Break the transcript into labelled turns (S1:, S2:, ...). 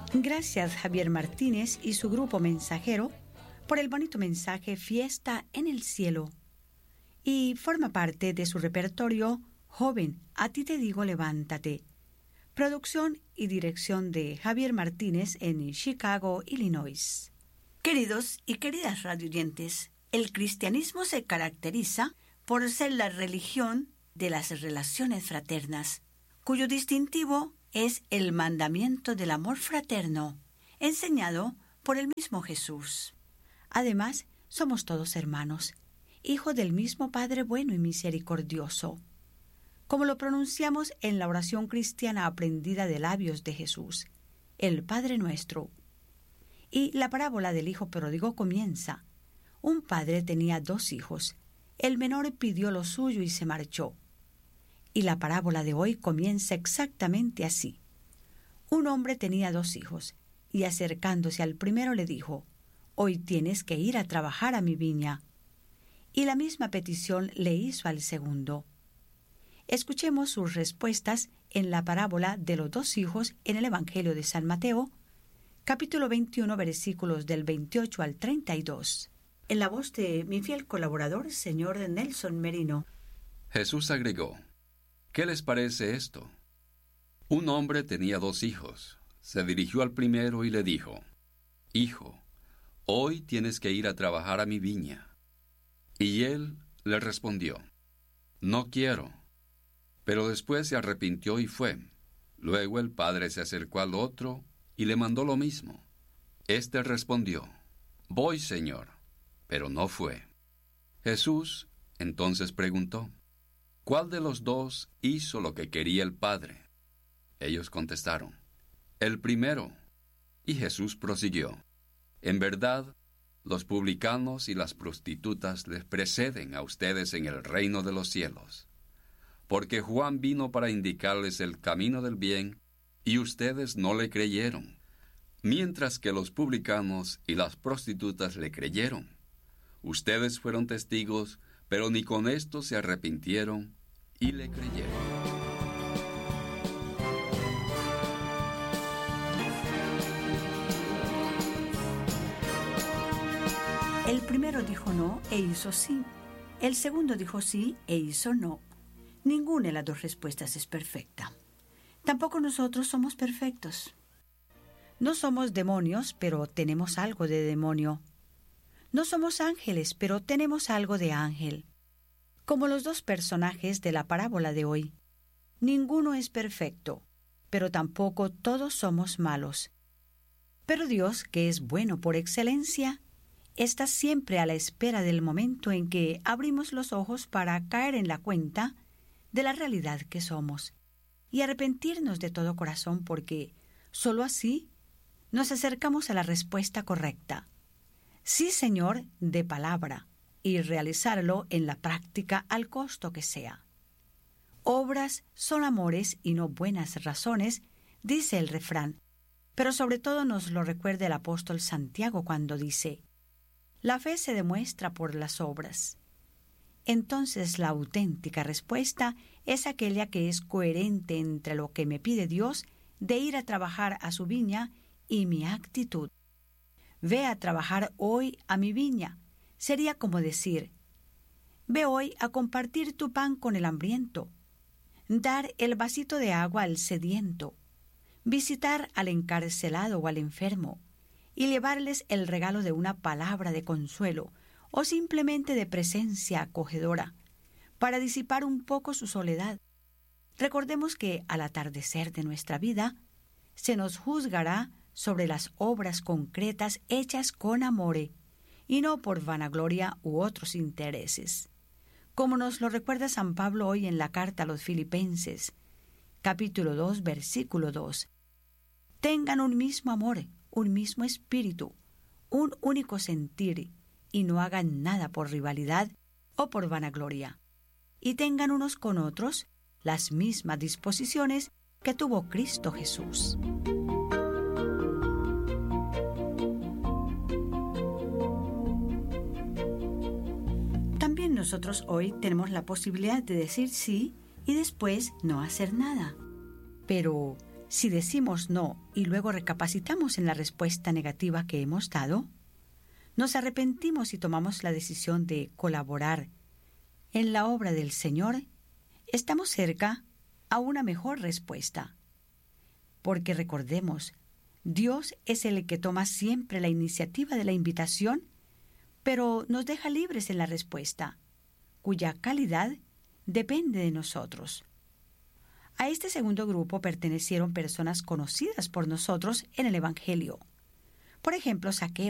S1: Gracias Javier Martínez y su grupo mensajero por el bonito mensaje Fiesta en el Cielo. Y forma parte de su repertorio Joven, a ti te digo levántate. Producción y dirección de Javier Martínez en Chicago, Illinois. Queridos y queridas radioyentes, el cristianismo se caracteriza por ser la religión de las relaciones fraternas, cuyo distintivo es el mandamiento del amor fraterno, enseñado por el mismo Jesús. Además, somos todos hermanos, hijos del mismo Padre bueno y misericordioso, como lo pronunciamos en la oración cristiana aprendida de labios de Jesús, el Padre Nuestro. Y la parábola del hijo pródigo comienza. Un padre tenía 2 hijos. El menor pidió lo suyo y se marchó. Y la parábola de hoy comienza exactamente así. Un hombre tenía 2 hijos, y acercándose al primero le dijo: «Hoy tienes que ir a trabajar a mi viña». Y la misma petición le hizo al segundo. Escuchemos sus respuestas en la parábola de los 2 hijos en el Evangelio de San Mateo, capítulo 21, versículos del 28 al 32. En la voz de mi fiel colaborador, señor Nelson Merino.
S2: Jesús agregó: ¿Qué les parece esto? Un hombre tenía 2 hijos. Se dirigió al primero y le dijo: «Hijo, hoy tienes que ir a trabajar a mi viña». Y él le respondió: «No quiero». Pero después se arrepintió y fue. Luego el padre se acercó al otro y le mandó lo mismo. Este respondió: «Voy, Señor», pero no fue. Jesús entonces preguntó: «¿Cuál de los 2 hizo lo que quería el padre?» Ellos contestaron: «El primero». Y Jesús prosiguió: «En verdad, los publicanos y las prostitutas les preceden a ustedes en el reino de los cielos. Porque Juan vino para indicarles el camino del bien, y ustedes no le creyeron, mientras que los publicanos y las prostitutas le creyeron. Ustedes fueron testigos, pero ni con esto se arrepintieron y le creyeron».
S1: El primero dijo no e hizo sí. El segundo dijo sí e hizo no. Ninguna de las 2 respuestas es perfecta. Tampoco nosotros somos perfectos. No somos demonios, pero tenemos algo de demonio. No somos ángeles, pero tenemos algo de ángel. Como los 2 personajes de la parábola de hoy. Ninguno es perfecto, pero tampoco todos somos malos. Pero Dios, que es bueno por excelencia, está siempre a la espera del momento en que abrimos los ojos para caer en la cuenta de la realidad que somos y arrepentirnos de todo corazón, porque sólo así nos acercamos a la respuesta correcta. Sí, Señor, de palabra, y realizarlo en la práctica al costo que sea. Obras son amores y no buenas razones, dice el refrán, pero sobre todo nos lo recuerda el apóstol Santiago cuando dice: «La fe se demuestra por las obras». Entonces la auténtica respuesta es aquella que es coherente entre lo que me pide Dios de ir a trabajar a su viña y mi actitud. «Ve a trabajar hoy a mi viña» sería como decir: «Ve hoy a compartir tu pan con el hambriento», dar el vasito de agua al sediento, visitar al encarcelado o al enfermo, y llevarles el regalo de una palabra de consuelo o simplemente de presencia acogedora, para disipar un poco su soledad. Recordemos que al atardecer de nuestra vida se nos juzgará sobre las obras concretas hechas con amor y no por vanagloria u otros intereses. Como nos lo recuerda San Pablo hoy en la carta a los Filipenses, capítulo 2, versículo 2. Tengan un mismo amor, un mismo espíritu, un único sentir, y no hagan nada por rivalidad o por vanagloria. Y tengan unos con otros las mismas disposiciones que tuvo Cristo Jesús. También nosotros hoy tenemos la posibilidad de decir sí y después no hacer nada. Pero Si decimos no y luego recapacitamos en la respuesta negativa que hemos dado, nos arrepentimos y tomamos la decisión de colaborar en la obra del Señor, estamos cerca a una mejor respuesta. Porque recordemos, Dios es el que toma siempre la iniciativa de la invitación, pero nos deja libres en la respuesta, cuya calidad depende de nosotros. A este segundo grupo pertenecieron personas conocidas por nosotros en el Evangelio. Por ejemplo, Zaqueo.